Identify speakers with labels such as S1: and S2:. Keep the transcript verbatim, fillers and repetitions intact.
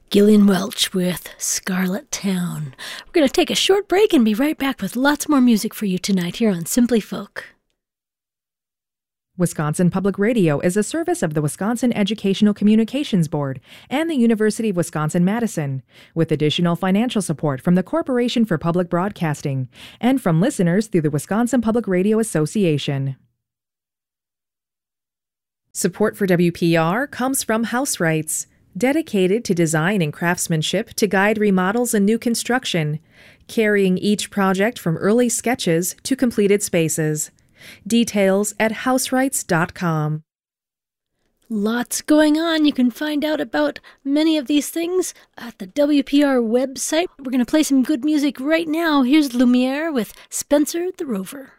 S1: Gillian Welch with Scarlet Town. We're going to take a short break and be right back with lots more music for you tonight here on Simply Folk.
S2: Wisconsin Public Radio is a service of the Wisconsin Educational Communications Board and the University of Wisconsin-Madison, with additional financial support from the Corporation for Public Broadcasting and from listeners through the Wisconsin Public Radio Association. Support for W P R comes from House Rights, dedicated to design and craftsmanship to guide remodels and new construction, carrying each project from early sketches to completed spaces. Details at house rights dot com.
S1: Lots going on. You can find out about many of these things at the W P R website. We're going to play some good music right now. Here's Lumiere with Spencer the Rover.